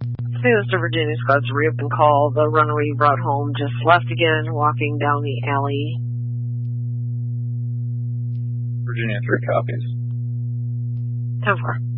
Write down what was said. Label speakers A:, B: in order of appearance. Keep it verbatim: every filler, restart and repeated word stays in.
A: Mister Virginia Scott's reopen call. The runaway you brought home just left again, walking down the alley.
B: Virginia, three copies.
A: ten four.